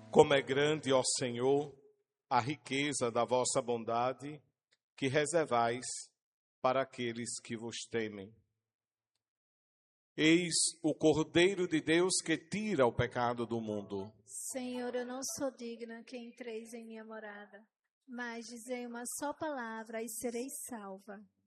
Como é grande, ó Senhor, a riqueza da vossa bondade que reservais para aqueles que vos temem. Eis o Cordeiro de Deus que tira o pecado do mundo. Senhor, eu não sou digna que entreis em minha morada, mas dizei uma só palavra e serei salva.